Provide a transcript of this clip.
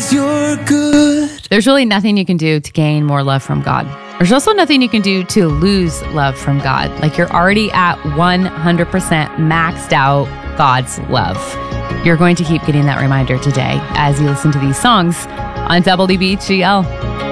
'cause you're good. There's really nothing you can do to gain more love from God. There's also nothing you can do to lose love from God. Like, you're already at 100% maxed out God's love. You're going to keep getting that reminder today as you listen to these songs on WBGL.